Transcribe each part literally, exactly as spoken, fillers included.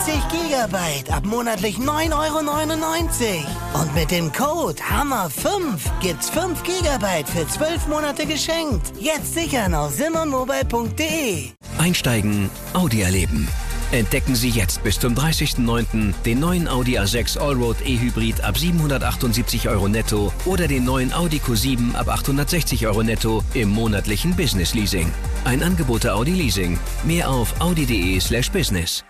vierzig Gigabyte ab monatlich neun Euro neunundneunzig. Und mit dem Code Hammer fünf gibt's fünf Gigabyte für zwölf Monate geschenkt. Jetzt sichern auf simmonmobile punkt de. Einsteigen, Audi erleben. Entdecken Sie jetzt bis zum dreißigsten neunten den neuen Audi A sechs Allroad E-Hybrid ab siebenhundertachtundsiebzig Euro netto oder den neuen Audi Q sieben ab achthundertsechzig Euro netto im monatlichen Business Leasing. Ein Angebot der Audi Leasing. Mehr auf audi punkt de slash business.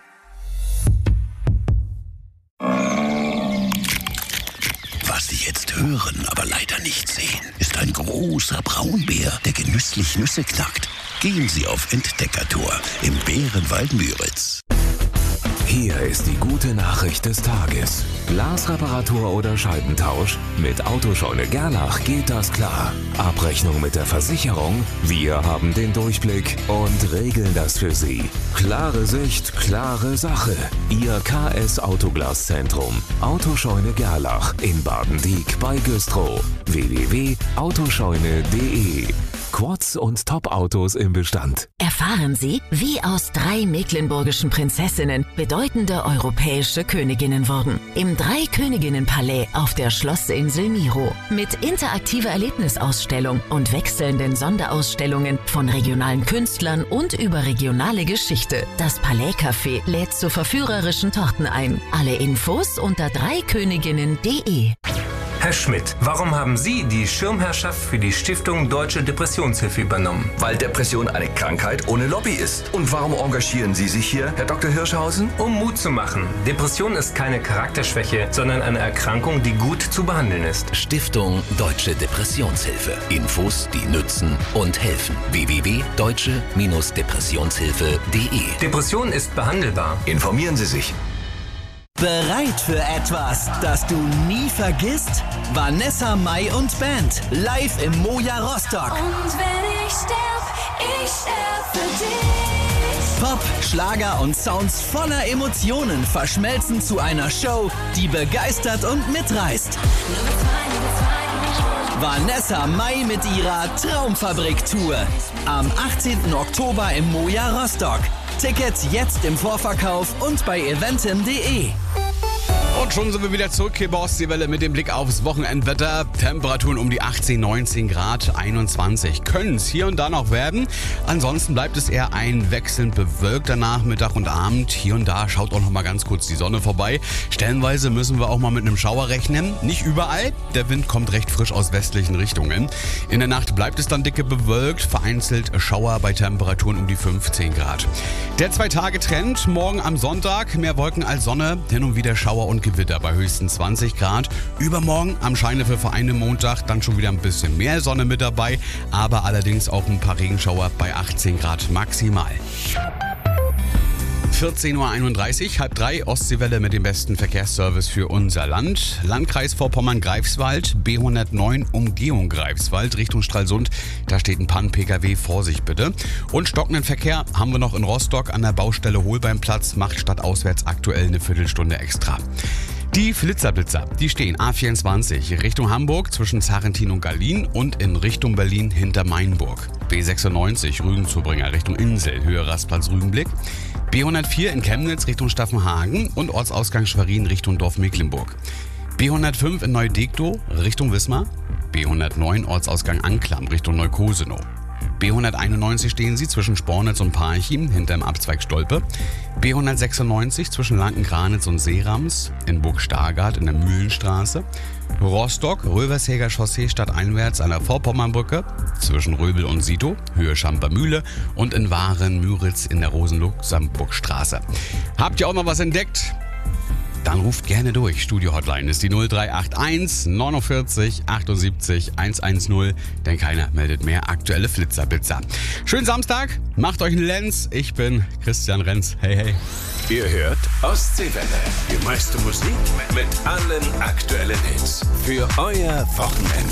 Was Sie jetzt hören, aber leider nicht sehen, ist ein großer Braunbär, der genüsslich Nüsse knackt. Gehen Sie auf Entdeckertour im Bärenwald Müritz. Hier ist die gute Nachricht des Tages. Glasreparatur oder Scheibentausch? Mit Autoscheune Gerlach geht das klar. Abrechnung mit der Versicherung? Wir haben den Durchblick und regeln das für Sie. Klare Sicht, klare Sache. Ihr K S Autoglaszentrum. Autoscheune Gerlach in Badendiek bei Güstrow. w w w punkt autoscheune punkt de. Quads und Top-Autos im Bestand. Erfahren Sie, wie aus drei mecklenburgischen Prinzessinnen bedeutende europäische Königinnen wurden. Im Drei-Königinnen-Palais auf der Schlossinsel Miro. Mit interaktiver Erlebnisausstellung und wechselnden Sonderausstellungen von regionalen Künstlern und überregionale Geschichte. Das Palais-Café lädt zu verführerischen Torten ein. Alle Infos unter dreiköniginnen punkt de. Herr Schmidt, warum haben Sie die Schirmherrschaft für die Stiftung Deutsche Depressionshilfe übernommen? Weil Depression eine Krankheit ohne Lobby ist. Und warum engagieren Sie sich hier, Herr Doktor Hirschhausen? Um Mut zu machen. Depression ist keine Charakterschwäche, sondern eine Erkrankung, die gut zu behandeln ist. Stiftung Deutsche Depressionshilfe. Infos, die nützen und helfen. w w w punkt deutsche Depressionshilfe punkt de. Depression ist behandelbar. Informieren Sie sich. Bereit für etwas, das du nie vergisst? Vanessa Mai und Band, live im Moja Rostock. Und wenn ich sterb, ich sterb für dich. Pop, Schlager und Sounds voller Emotionen verschmelzen zu einer Show, die begeistert und mitreißt. Vanessa Mai mit ihrer Traumfabrik-Tour. Am achtzehnten Oktober im Moja Rostock. Tickets jetzt im Vorverkauf und bei eventim punkt de. Und schon sind wir wieder zurück hier bei Ostseewelle mit dem Blick aufs Wochenendwetter. Temperaturen um die achtzehn, neunzehn Grad, einundzwanzig. Können es hier und da noch werden. Ansonsten bleibt es eher ein wechselnd bewölkter Nachmittag und Abend. Hier und da schaut auch noch mal ganz kurz die Sonne vorbei. Stellenweise müssen wir auch mal mit einem Schauer rechnen. Nicht überall. Der Wind kommt recht frisch aus westlichen Richtungen. In der Nacht bleibt es dann dicke bewölkt. Vereinzelt Schauer bei Temperaturen um die fünfzehn Grad. Der Zwei-Tage-Trend. Morgen am Sonntag mehr Wolken als Sonne. Hin und wieder Schauer und Gewitter bei höchstens zwanzig Grad. Übermorgen am Scheinefel einen Montag dann schon wieder ein bisschen mehr Sonne mit dabei, aber allerdings auch ein paar Regenschauer bei achtzehn Grad maximal. vierzehn Uhr einunddreißig, halb drei, Ostseewelle mit dem besten Verkehrsservice für unser Land. Landkreis Vorpommern-Greifswald, B hundertneun, Umgehung Greifswald, Richtung Stralsund. Da steht ein Pann-P K W, Vorsicht bitte. Und stockenden Verkehr haben wir noch in Rostock an der Baustelle Holbeinplatz, macht stadtauswärts aktuell eine Viertelstunde extra. Die Flitzerblitzer, die stehen A vierundzwanzig Richtung Hamburg zwischen Zarentin und Gallien und in Richtung Berlin hinter Mainburg. B sechsundneunzig Rügenzubringer Richtung Insel, Höhe Rastplatz Rügenblick. B hundertvier in Chemnitz Richtung Staffenhagen und Ortsausgang Schwerin Richtung Dorf Mecklenburg. B hundertfünf in Neudegtow Richtung Wismar. B hundertneun Ortsausgang Anklam Richtung Neukosenow. B hunderteinundneunzig stehen sie zwischen Spornitz und Parchim hinterm Abzweig Stolpe. B hundertsechsundneunzig zwischen Lanken-Granitz und Seerams in Burg Stargard in der Mühlenstraße. Rostock, Rövershäger Chaussee stadteinwärts an der Vorpommernbrücke zwischen Röbel und Sito, Höhe Schampermühle und in Waren-Müritz in der Rosenluxemburgstraße. Habt ihr auch noch was entdeckt? Dann ruft gerne durch. Studio-Hotline ist die null drei acht eins neunundvierzig achtundsiebzig hundertzehn, denn keiner meldet mehr aktuelle Flitzerblitzer. Schönen Samstag, macht euch einen Lenz. Ich bin Christian Renz. Hey, hey. Ihr hört Ostseewelle. Die meiste Musik mit allen aktuellen Hits. Für euer Wochenende.